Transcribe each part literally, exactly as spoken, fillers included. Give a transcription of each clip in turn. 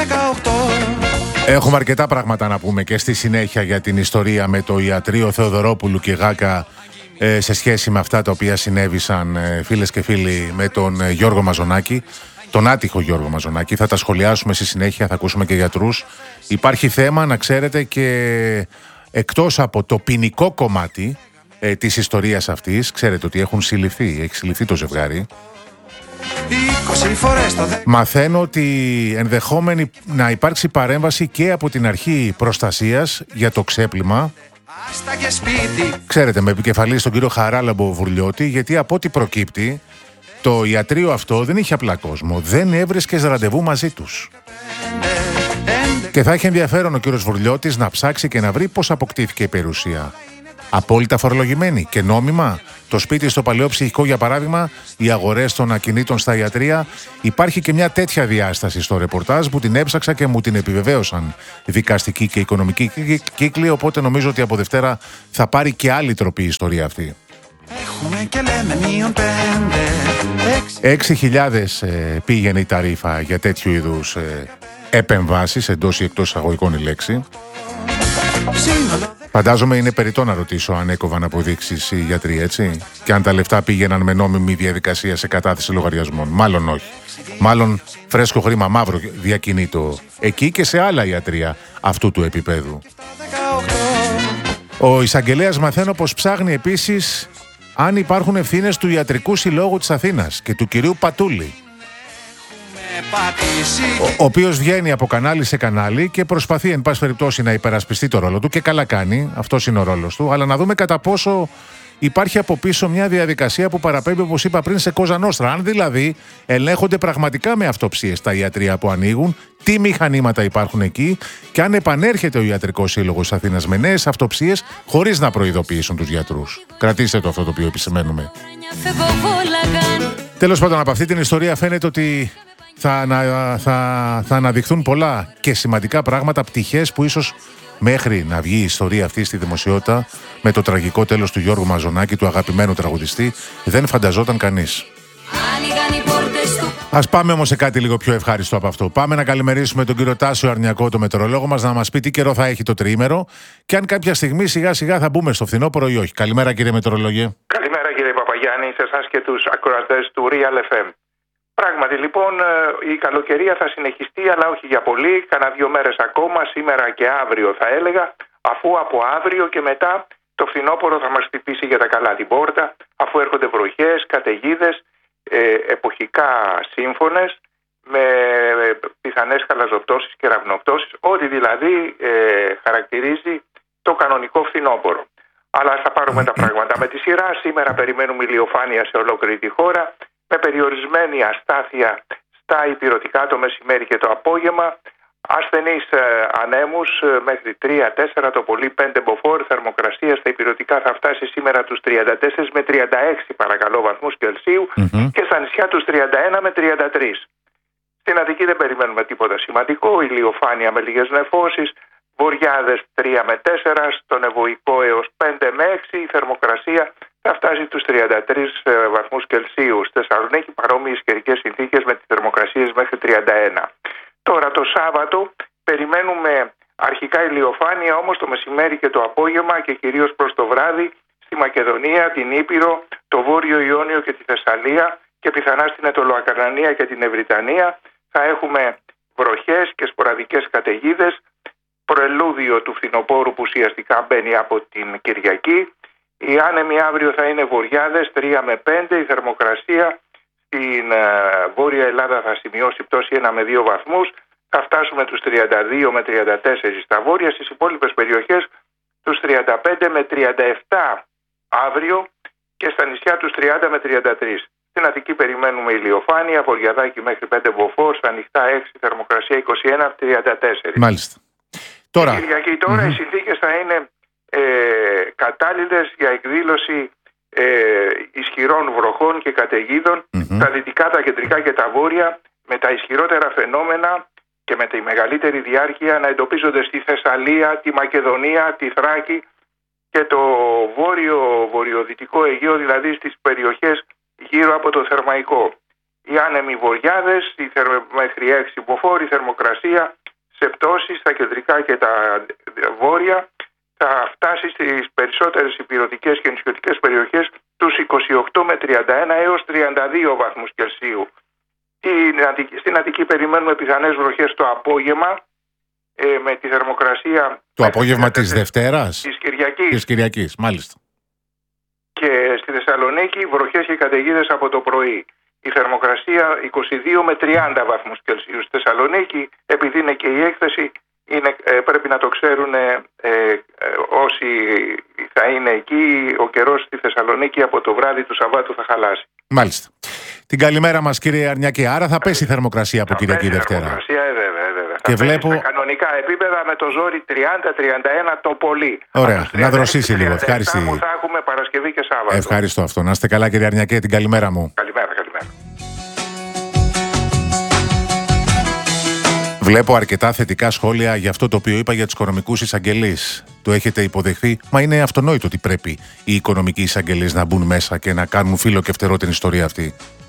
Έχουμε αρκετά πράγματα να πούμε και στη συνέχεια για την ιστορία με το ιατρείο Θεοδωρόπουλου και Γάκα ε, σε σχέση με αυτά τα οποία συνέβησαν, ε, φίλες και φίλοι, με τον ε, Γιώργο Μαζονάκη, τον άτυχο Γιώργο Μαζονάκη. Θα τα σχολιάσουμε στη συνέχεια, θα ακούσουμε και γιατρούς. Υπάρχει θέμα, να ξέρετε, και εκτός από το ποινικό κομμάτι ε, της ιστορίας αυτής, ξέρετε ότι έχουν συλληφθεί, έχει συλληφθεί το ζευγάρι. Μαθαίνω ότι ενδεχόμενη να υπάρξει παρέμβαση και από την αρχή προστασίας για το ξέπλυμα. Ξέρετε, με επικεφαλή στον κύριο Χαράλαμπο Βουρλιώτη, γιατί από ό,τι προκύπτει, το ιατρείο αυτό δεν είχε απλά κόσμο, δεν έβρισκες ραντεβού μαζί τους. Και θα έχει ενδιαφέρον ο κύριος Βουρλιώτης να ψάξει και να βρει πώς αποκτήθηκε η περιουσία. Απόλυτα φορολογημένη και νόμιμα. Το σπίτι στο Παλαιό Ψυχικό, για παράδειγμα, οι αγορές των ακινήτων στα ιατρεία. Υπάρχει και μια τέτοια διάσταση στο ρεπορτάζ που την έψαξα και μου την επιβεβαίωσαν δικαστικοί και οικονομικοί κύκλοι. Οπότε νομίζω ότι από Δευτέρα θα πάρει και άλλη τροπή η ιστορία αυτή. Έξι χιλιάδες ε, πήγαινε η ταρίφα για τέτοιου είδους ε, επεμβάσεις, εντός ή εκτός εισαγωγικών η λέξη. Φαντάζομαι είναι περιττό να ρωτήσω αν έκοβαν αποδείξεις οι γιατροί, έτσι, και αν τα λεφτά πήγαιναν με νόμιμη διαδικασία σε κατάθεση λογαριασμών. Μάλλον όχι. Μάλλον φρέσκο χρήμα μαύρο διακινείτο εκεί και σε άλλα ιατρεία αυτού του επίπεδου. Ο εισαγγελέας μαθαίνω πως ψάχνει επίσης αν υπάρχουν ευθύνες του Ιατρικού Συλλόγου της Αθήνας και του κυρίου Πατούλη, ο, ο οποίος βγαίνει από κανάλι σε κανάλι και προσπαθεί εν πάση περιπτώσει να υπερασπιστεί το ρόλο του, και καλά κάνει, αυτός είναι ο ρόλος του, αλλά να δούμε κατά πόσο υπάρχει από πίσω μια διαδικασία που παραπέμπει, όπως είπα πριν, σε Κόζα Νόστρα. Αν δηλαδή ελέγχονται πραγματικά με αυτοψίες τα ιατρεία που ανοίγουν, τι μηχανήματα υπάρχουν εκεί, και αν επανέρχεται ο Ιατρικός Σύλλογος Αθήνας με νέες αυτοψίες χωρίς να προειδοποιήσουν τους γιατρούς. Κρατήστε το αυτό το οποίο επισημαίνουμε. Τέλος πάντων, από αυτή την ιστορία φαίνεται ότι θα, ανα, θα, θα αναδειχθούν πολλά και σημαντικά πράγματα, πτυχές που ίσως μέχρι να βγει η ιστορία αυτή στη δημοσιότητα με το τραγικό τέλος του Γιώργου Μαζονάκη, του αγαπημένου τραγουδιστή, δεν φανταζόταν κανείς. Ας πάμε όμως σε κάτι λίγο πιο ευχάριστο από αυτό. Πάμε να καλημερίσουμε τον κύριο Τάσιο Αρνιακό, το μετεωρολόγο μας, να μας πει τι καιρό θα έχει το τριήμερο και αν κάποια στιγμή σιγά σιγά θα μπούμε στο φθινόπωρο ή όχι. Καλημέρα, κύριε μετεωρολόγε. Καλημέρα, κύριε Παπαγιάννη, σε εσάς και τους ακροατές του Real εφ εμ. Πράγματι, λοιπόν, η καλοκαιρία θα συνεχιστεί, αλλά όχι για πολύ. Κάνα δύο μέρες ακόμα, σήμερα και αύριο θα έλεγα, αφού από αύριο και μετά το φθινόπωρο θα μας χτυπήσει για τα καλά την πόρτα, αφού έρχονται βροχές, καταιγίδες, ε, εποχικά σύμφωνες, με πιθανές χαλαζοπτώσεις και ραυνοπτώσεις, ό,τι δηλαδή ε, χαρακτηρίζει το κανονικό φθινόπωρο. Αλλά θα πάρουμε τα πράγματα με τη σειρά. Σήμερα περιμένουμε ηλιοφάνεια σε ολόκληρη τη χώρα, με περιορισμένη αστάθεια στα ηπειρωτικά το μεσημέρι και το απόγευμα, ασθενείς ε, ανέμους ε, μέχρι τρία τέσσερα, το πολύ πέντε μποφόρ, θερμοκρασία στα ηπειρωτικά θα φτάσει σήμερα τους τριάντα τέσσερα με τριάντα έξι παρακαλώ βαθμούς Κελσίου, mm-hmm. και στα νησιά τους τριάντα ένα με τριάντα τρία. Στην Αττική δεν περιμένουμε τίποτα σημαντικό, ηλιοφάνεια με λίγες νεφώσεις, βοριάδες τρία με τέσσερα, στον Ευωικό έως πέντε με έξι, η θερμοκρασία θα φτάσει τους τριάντα τρεις βαθμούς Κελσίου. Στη Θεσσαλονίκη παρόμοιες καιρικές συνθήκες με τις θερμοκρασίες μέχρι τριάντα ένα. Τώρα το Σάββατο περιμένουμε αρχικά ηλιοφάνεια, όμως το μεσημέρι και το απόγευμα και κυρίως προς το βράδυ στη Μακεδονία, την Ήπειρο, το Βόρειο Ιόνιο και τη Θεσσαλία και πιθανά στην Αιτωλοακαρνανία και την Ευρυτανία θα έχουμε βροχές και σποραδικές καταιγίδες, προελούδιο του φθινοπόρου που ουσιαστικά μπαίνει από την Κυριακή. Οι άνεμοι αύριο θα είναι βοριάδες τρία με πέντε, η θερμοκρασία στην ε, Βόρεια Ελλάδα θα σημειώσει πτώση ένα με δύο βαθμούς, θα φτάσουμε τους τριάντα δύο με τριάντα τέσσερα στα βόρεια, στις υπόλοιπες περιοχές τους τριάντα πέντε με τριάντα επτά αύριο και στα νησιά τους τριάντα με τριάντα τρία. Στην Αττική περιμένουμε ηλιοφάνεια, βορειαδάκι μέχρι πέντε μποφόρ, στα ανοιχτά έξι, θερμοκρασία είκοσι ένα με τριάντα τέσσερα. Μάλιστα. Τώρα, η Κυριακή τώρα mm-hmm. οι συνθήκες θα είναι ε, κατάλληλες για εκδήλωση ε, ισχυρών βροχών και καταιγίδων, mm-hmm. τα δυτικά, τα κεντρικά και τα βόρεια, με τα ισχυρότερα φαινόμενα και με τη μεγαλύτερη διάρκεια να εντοπίζονται στη Θεσσαλία, τη Μακεδονία, τη Θράκη και το βόρειο βορειοδυτικό Αιγαίο, δηλαδή στις περιοχές γύρω από το Θερμαϊκό. οι άνεμοι βορειάδες, οι θερ... μέχρι έξι υποφόροι, θερμοκρασία σε πτώσεις στα κεντρικά και τα βόρεια θα φτάσει στις περισσότερες ηπειρωτικές και νησιωτικές περιοχές τους είκοσι οκτώ με τριάντα ένα έως τριάντα δύο βαθμούς Κελσίου. Στην Αττική περιμένουμε πιθανές βροχές το απόγευμα ε, με τη θερμοκρασία... Το απόγευμα της Δευτέρας? Της Κυριακής. Της Κυριακής, μάλιστα. Και στη Θεσσαλονίκη βροχές και καταιγίδες από το πρωί. Η θερμοκρασία είκοσι δύο με τριάντα βαθμούς Κελσίου. Στη Θεσσαλονίκη, επειδή είναι και η έκθεση, είναι, ε, πρέπει να το ξέρουν ε, ε, όσοι θα είναι εκεί, ο καιρός στη Θεσσαλονίκη από το βράδυ του Σαββάτου θα χαλάσει. Μάλιστα. Την καλημέρα μας, κύριε Αρνιακέ. Άρα θα πέσει η θερμοκρασία από Κυριακή Δευτέρα. Θερμοκρασία, ε, βέβαια, βέβαια. Και θα βλέπω... στα κανονικά επίπεδα με το ζόρι τριάντα με τριάντα ένα το πολύ. Ωραία, να δροσίσει λίγο. Ευχαριστώ. Θα έχουμε Παρασκευή και Σάββατο. Ευχαριστώ αυτό. Να είστε καλά, κύριε Αρνιακέ. Την καλημέρα μου. Καλημέρα, καλημέρα. Βλέπω αρκετά θετικά σχόλια για αυτό το οποίο είπα για τους οικονομικούς εισαγγελείς. Το έχετε υποδεχθεί, μα είναι αυτονόητο ότι πρέπει οι οικονομικοί εισαγγελείς να μπουν μέσα και να κάνουν φύλλο και φτερό την ιστορία αυτή.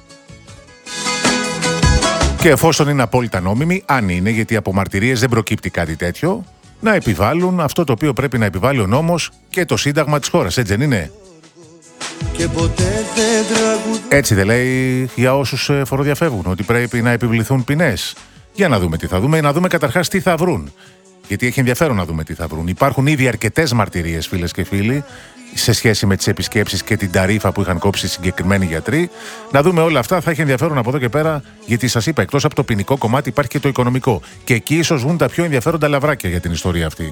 Και εφόσον είναι απόλυτα νόμιμοι, αν είναι, γιατί από μαρτυρίες δεν προκύπτει κάτι τέτοιο, να επιβάλλουν αυτό το οποίο πρέπει να επιβάλλει ο νόμος και το Σύνταγμα της χώρας, έτσι δεν είναι? Και ποτέ δεν έτσι δεν λέει για όσους φοροδιαφεύγουν, ότι πρέπει να επιβληθούν ποινές? Για να δούμε τι θα δούμε, να δούμε καταρχάς τι θα βρουν. Γιατί έχει ενδιαφέρον να δούμε τι θα βρουν. Υπάρχουν ήδη αρκετές μαρτυρίες, φίλες και φίλοι, σε σχέση με τις επισκέψεις και την ταρίφα που είχαν κόψει συγκεκριμένοι γιατροί. Να δούμε όλα αυτά, θα έχει ενδιαφέρον από εδώ και πέρα, γιατί σας είπα, εκτός από το ποινικό κομμάτι υπάρχει και το οικονομικό. Και εκεί ίσως βγουν τα πιο ενδιαφέροντα λαβράκια για την ιστορία αυτή.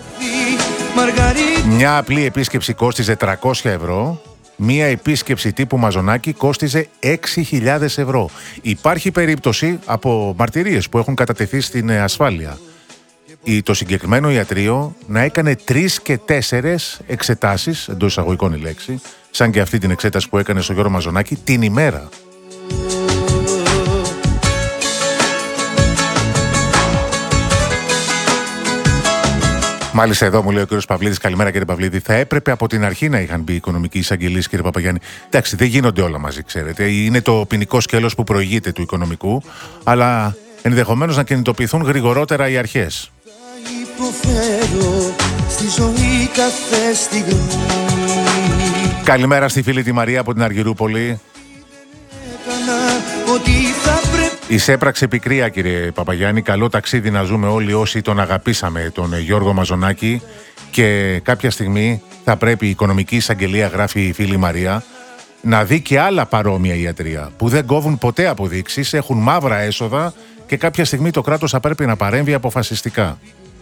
Μια απλή επίσκεψη κόστιζε τριακόσια ευρώ. Μία επίσκεψη τύπου Μαζονάκη κόστιζε έξι χιλιάδες ευρώ. Υπάρχει περίπτωση από μαρτυρίες που έχουν κατατεθεί στην ασφάλεια το συγκεκριμένο ιατρείο να έκανε τρεις και τέσσερες εξετάσεις, εντός εισαγωγικών η λέξη, σαν και αυτή την εξέταση που έκανε στο Γιώργο Μαζονάκη, την ημέρα. Μάλιστα, εδώ μου λέει ο κ. Παυλίδης, καλημέρα κύριε Παυλίδη. Θα έπρεπε από την αρχή να είχαν μπει οι οικονομικοί εισαγγελείς, κύριε Παπαγιάννη. Εντάξει, δεν γίνονται όλα μαζί, ξέρετε. Είναι το ποινικό σκέλος που προηγείται του οικονομικού, αλλά ενδεχομένως να κινητοποιηθούν γρηγορότερα οι αρχές. Καλημέρα στη φίλη τη Μαρία από την Αργυρούπολη. Εισέπραξε πικρία, κύριε Παπαγιάννη. Καλό ταξίδι να ζούμε όλοι όσοι τον αγαπήσαμε, τον Γιώργο Μαζονάκη. Και κάποια στιγμή θα πρέπει η οικονομική εισαγγελία, γράφει η φίλη Μαρία, να δει και άλλα παρόμοια ιατρεία που δεν κόβουν ποτέ αποδείξεις, έχουν μαύρα έσοδα και κάποια στιγμή το κράτος θα πρέπει να παρέμβει αποφασιστικά.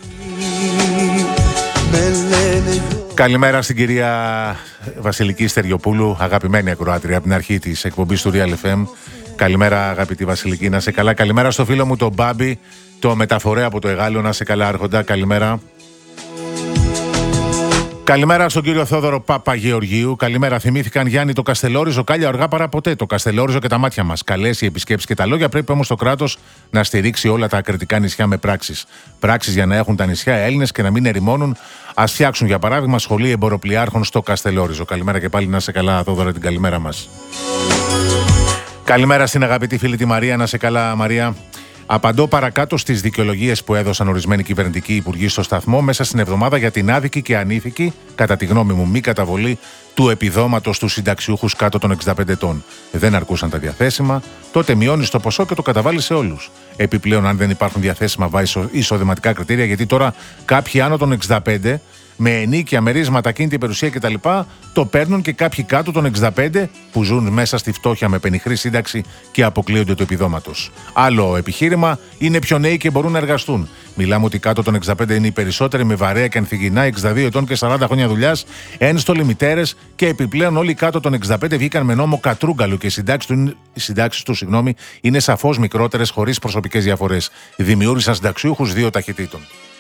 Καλημέρα στην κυρία Βασιλική Στεριοπούλου, αγαπημένη ακροάτρια από την αρχή της εκπομπής του Real εφ εμ. Καλημέρα αγαπητή Βασιλική, να σε καλά. Καλημέρα στο φίλο μου τον Μπάμπη, το μεταφορέα από το Εγάλεο, να σε καλά άρχοντα. Καλημέρα. Καλημέρα στον κύριο Θόδωρο Παπαγεωργίου. Καλημέρα. Θυμήθηκαν Γιάννη το Καστελόριζο, κάλια αργά παρά ποτέ. Το Καστελόριζο και τα μάτια μας. Καλές οι επισκέψεις και τα λόγια. Πρέπει όμως το κράτος να στηρίξει όλα τα ακριτικά νησιά με πράξεις. Πράξεις για να έχουν τα νησιά Έλληνες και να μην ερημώνουν. Ας φτιάξουν για παράδειγμα σχολή εμποροπλιάρχων στο Καστελόριζο. Καλημέρα και πάλι, να σε καλά, Θόδωρα, την καλημέρα μας. Καλημέρα στην αγαπητή φίλη τη Μαρία, να σε καλά, Μαρία. Απαντώ παρακάτω στις δικαιολογίες που έδωσαν ορισμένοι κυβερνητικοί υπουργοί στο σταθμό μέσα στην εβδομάδα για την άδικη και ανήθικη, κατά τη γνώμη μου, μη καταβολή του επιδόματος στους συνταξιούχους κάτω των εξήντα πέντε ετών. Δεν αρκούσαν τα διαθέσιμα, τότε μειώνεις το ποσό και το καταβάλεις σε όλους. Επιπλέον, αν δεν υπάρχουν διαθέσιμα βάσει εισοδηματικά κριτήρια, γιατί τώρα κάποιοι άνω των εξήντα πέντε με ενίκια, μερίσματα, κίνητη περιουσία κτλ. Το παίρνουν και κάποιοι κάτω των εξήντα πέντε που ζουν μέσα στη φτώχεια με πενιχρή σύνταξη και αποκλείονται του επιδόματος. Άλλο επιχείρημα, είναι πιο νέοι και μπορούν να εργαστούν. Μιλάμε ότι κάτω των εξήντα πέντε είναι οι περισσότεροι με βαρέα και ανθυγινά εξήντα δύο ετών και σαράντα χρόνια δουλειάς, ένστολοι μητέρες και επιπλέον όλοι κάτω των εξήντα πέντε βγήκαν με νόμο Κατρούγκαλου και οι συντάξεις του, συγγνώμη, είναι σαφώς μικρότερες χωρίς προσωπικές διαφορές. Δημιούργησαν συνταξιούχους δύο ταχυτήτων.